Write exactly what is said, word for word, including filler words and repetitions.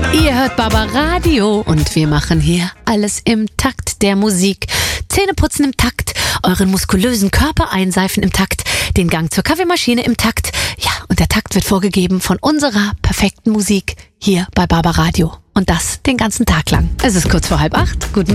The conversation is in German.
Ihr hört Barbaradio und wir machen hier alles im Takt der Musik. Zähneputzen im Takt, euren muskulösen Körper einseifen im Takt, den Gang zur Kaffeemaschine im Takt. Ja, und der Takt wird vorgegeben von unserer perfekten Musik hier bei Barbaradio. Und das den ganzen Tag lang. Es ist kurz vor halb acht. Guten